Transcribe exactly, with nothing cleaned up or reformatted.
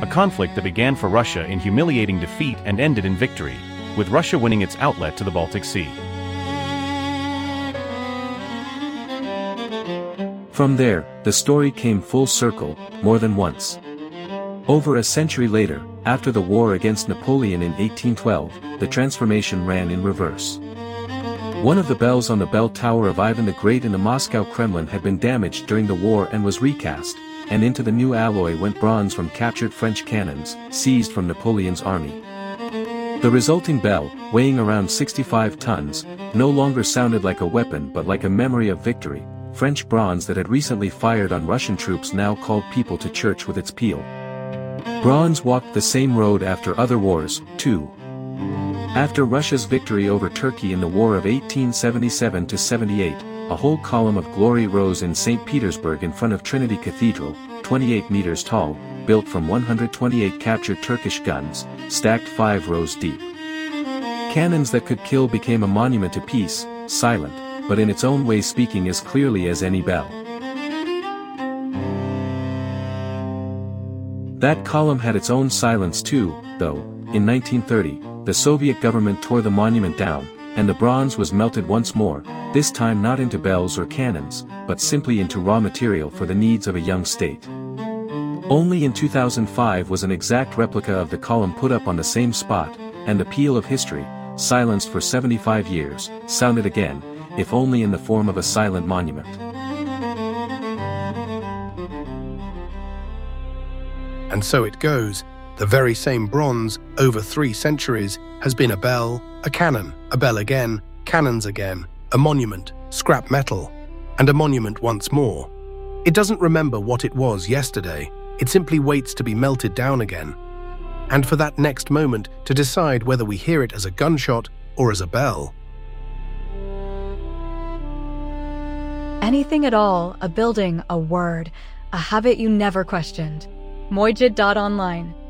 a conflict that began for Russia in humiliating defeat and ended in victory, with Russia winning its outlet to the Baltic Sea. From there, the story came full circle, more than once. Over a century later, after the war against Napoleon in eighteen twelve, the transformation ran in reverse. One of the bells on the bell tower of Ivan the Great in the Moscow Kremlin had been damaged during the war and was recast, and into the new alloy went bronze from captured French cannons, seized from Napoleon's army. The resulting bell, weighing around sixty-five tons, no longer sounded like a weapon but like a memory of victory. French bronze that had recently fired on Russian troops now called people to church with its peal. Bronze walked the same road after other wars, too. After Russia's victory over Turkey in the War of eighteen seventy-seven to seventy-eight, a whole column of glory rose in Saint Petersburg in front of Trinity Cathedral, twenty-eight meters tall, built from one hundred twenty-eight captured Turkish guns, stacked five rows deep. Cannons that could kill became a monument to peace, silent, but in its own way speaking as clearly as any bell. That column had its own silence too, though. In nineteen thirty, the Soviet government tore the monument down, and the bronze was melted once more, this time not into bells or cannons, but simply into raw material for the needs of a young state. Only in two thousand five was an exact replica of the column put up on the same spot, and the peal of history, silenced for seventy-five years, sounded again, if only in the form of a silent monument. And so it goes. The very same bronze, over three centuries, has been a bell, a cannon, a bell again, cannons again, a monument, scrap metal, and a monument once more. It doesn't remember what it was yesterday, it simply waits to be melted down again. And for that next moment to decide whether we hear it as a gunshot or as a bell. Anything at all, a building, a word, a habit you never questioned. Mojid dot online.